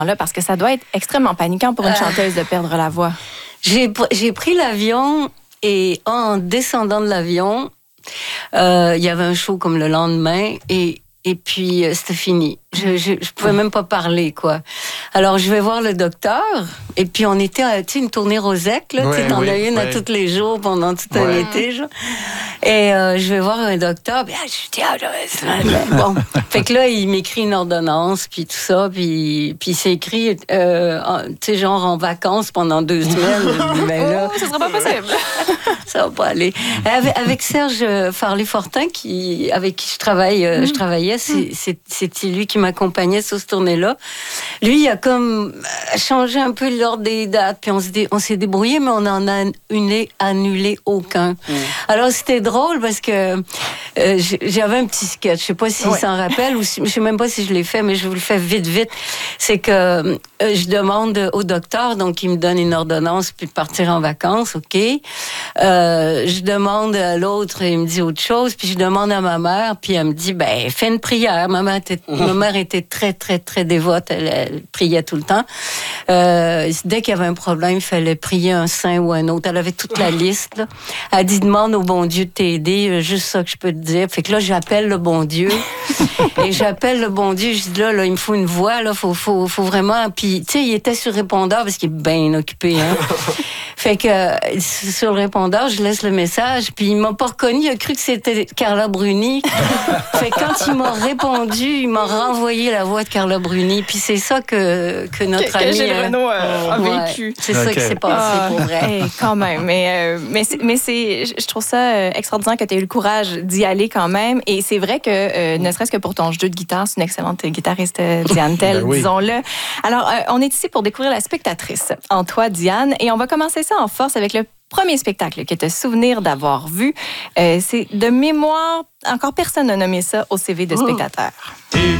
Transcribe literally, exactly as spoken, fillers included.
Là, parce que ça doit être extrêmement paniquant pour une chanteuse de perdre la voix. J'ai, j'ai pris l'avion et en descendant de l'avion, euh, il y avait un show comme le lendemain et, et puis euh, c'était fini. Je, je, je pouvais même pas parler, quoi. Alors, je vais voir le docteur et puis on était à, tu sais, une tournée Rosec, là. Ouais, tu t'en oui, as une ouais. à tous les jours pendant tout un ouais. été, genre. Et euh, je vais voir un docteur, puis ah, je dis, ah, je... bon. Fait que là, il m'écrit une ordonnance, puis tout ça, puis, puis c'est écrit, euh, tu sais, genre en vacances pendant deux semaines. Je dis, ben là, oh, ça sera pas possible. Ça va pas aller. Avec, avec Serge Farley-Fortin, qui, avec qui je travaille, euh, mm. je travaillais, c'est, c'est, c'était lui qui m'accompagnait sur cette tournée-là. Lui, il a comme changé un peu l'ordre des dates, puis on s'est, on s'est débrouillé, mais on en a une, annulé aucun. Mm. Alors, c'était drôle parce que euh, j'avais un petit sketch. Je sais pas s'il ouais. s'en rappelle ou si, je sais même pas si je l'ai fait, mais je vous le fais vite, vite. C'est que euh, je demande au docteur, donc il me donne une ordonnance puis de partir en vacances, OK. Euh, je demande à l'autre, il me dit autre chose, puis je demande à ma mère, puis elle me dit, ben, fais une prière. Ma mère était, mmh. ma mère était très, très, très dévote. Elle, elle priait tout le temps. Euh, dès qu'il y avait un problème, il fallait prier un saint ou un autre. Elle avait toute la liste, là. Elle dit, demande au bon Dieu de t'aider, juste ça que je peux te dire. Fait que là, j'appelle le bon Dieu. Et j'appelle le bon Dieu, je dis, là, là, il me faut une voix, là, faut, faut, faut vraiment. Puis, tu sais, il était sur répondeur parce qu'il est bien occupé, hein. Fait que euh, sur le répondeur, je laisse le message, puis il m'a pas reconnu, il a cru que c'était Carla Bruni. Fait que quand il m'a répondu, il m'a renvoyé la voix de Carla Bruni, puis c'est ça que, que notre que, ami... Que Gilles Renaud a, a ouais, vécu. C'est okay. ça qui s'est passé, ah, pour vrai. Hey, quand même, mais, euh, mais, c'est, mais c'est, je trouve ça extraordinaire que tu aies eu le courage d'y aller quand même, et c'est vrai que, euh, ne serait-ce que pour ton jeu de guitare, c'est une excellente guitariste, Diane Tell, ben oui. disons-le. Alors, euh, on est ici pour découvrir la spectatrice en toi, Diane, et on va commencer ça en force avec le premier spectacle que tu as souvenir d'avoir vu. Euh, c'est de mémoire, encore personne n'a nommé ça au C V de spectateur. Et